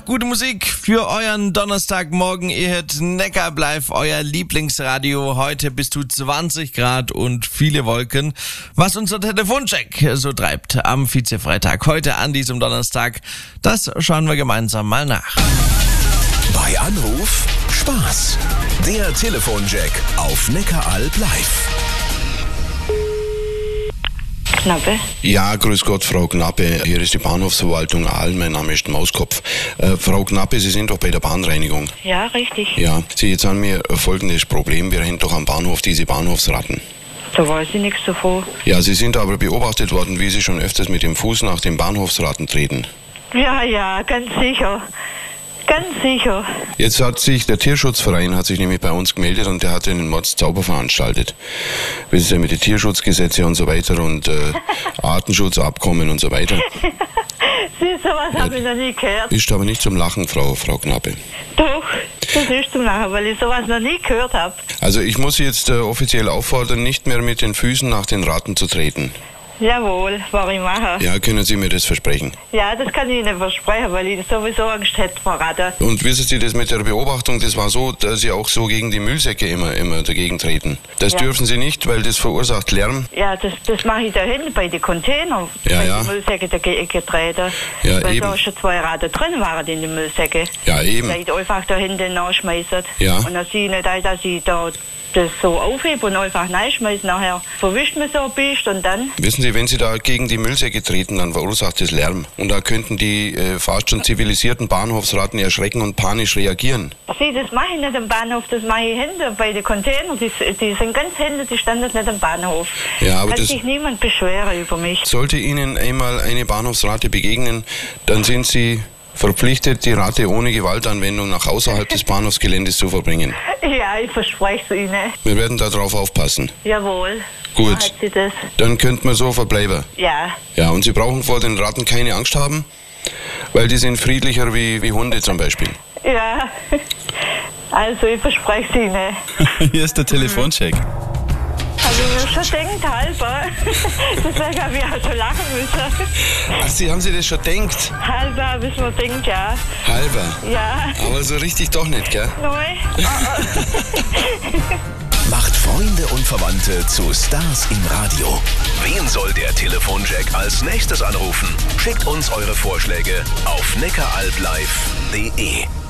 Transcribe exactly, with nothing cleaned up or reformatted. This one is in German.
Gute Musik für euren Donnerstagmorgen. Ihr hört Neckar Live, euer Lieblingsradio. Heute bis zu zwanzig Grad und viele Wolken. Was unser Telefoncheck so treibt am Vizefreitag heute an diesem Donnerstag, das schauen wir gemeinsam mal nach. Bei Anruf Spaß. Der Telefoncheck auf Neckaralb Live. Knappe? Ja, grüß Gott, Frau Knappe. Hier ist die Bahnhofsverwaltung Aal. Mein Name ist Mauskopf. Äh, Frau Knappe, Sie sind doch bei der Bahnreinigung. Ja, richtig. Ja, Sie, jetzt haben wir folgendes Problem. Wir haben doch am Bahnhof diese Bahnhofsratten. Da weiß ich nichts davon. Ja, Sie sind aber beobachtet worden, wie Sie schon öfters mit dem Fuß nach den Bahnhofsratten treten. Ja, ja, ganz sicher. Ganz sicher. Jetzt hat sich der Tierschutzverein hat sich nämlich bei uns gemeldet und der hat einen Mordzauber veranstaltet. Wissen Sie, mit den Tierschutzgesetzen und so weiter und äh, Artenschutzabkommen und so weiter. Sie, sowas habe ich noch nie gehört. Ist aber nicht zum Lachen, Frau, Frau Knappe. Doch, das ist zum Lachen, weil ich sowas noch nie gehört habe. Also ich muss Sie jetzt äh, offiziell auffordern, nicht mehr mit den Füßen nach den Ratten zu treten. Jawohl, was ich mache. Ja, können Sie mir das versprechen? Ja, das kann ich Ihnen versprechen, weil ich sowieso Angst hätte vor Ratten. Und wissen Sie, das mit der Beobachtung, das war so, dass Sie auch so gegen die Müllsäcke immer, immer dagegen treten. Das Ja. dürfen Sie nicht, weil das verursacht Lärm. Ja, das, das mache ich da hinten bei den Containern, Ja, bei ja. den Müllsäcken dagegen getreten. Ja, weil eben. da schon zwei Ratten drin waren in den Müllsäcken. Ja, eben. Weil ich einfach da hinten nachschmeißen. Ja. Und dann sehe ich nicht ein, dass ich da das so aufhebe und einfach reinschmeiße. Nachher verwischt man so ein bisschen und dann... Wissen Sie, wenn Sie da gegen die Müllsäcke treten, dann verursacht das Lärm. Und da könnten die äh, fast schon zivilisierten Bahnhofsratten erschrecken und panisch reagieren. Sie, das mache ich nicht am Bahnhof, das mache ich hinten bei den Containern. Die, die sind ganz hinten, die standen nicht am Bahnhof. Ja, aber Kann das- sich niemand beschweren über mich. Sollte Ihnen einmal eine Bahnhofsratte begegnen, dann sind Sie verpflichtet, die Ratte ohne Gewaltanwendung nach außerhalb des Bahnhofsgeländes zu verbringen. Ja, ich verspreche es Ihnen. Wir werden darauf aufpassen. Jawohl. Gut. Hat sie das? Dann könnten wir so verbleiben. Ja. Ja, und Sie brauchen vor den Ratten keine Angst haben, weil die sind friedlicher wie, wie Hunde zum Beispiel. Ja. Also, ich verspreche es Ihnen. Hier ist der Telefoncheck. Habe ich mir schon gedacht, halber. Deswegen habe ich auch schon lachen müssen. Ach, Sie haben sich das schon gedacht? Halber habe ich mir gedacht, ja. Halber. Ja. Aber so richtig doch nicht, gell? Nein. Oh, oh. Macht Freunde und Verwandte zu Stars im Radio. Wen soll der Telefoncheck als nächstes anrufen? Schickt uns eure Vorschläge auf neckaralblive punkt de.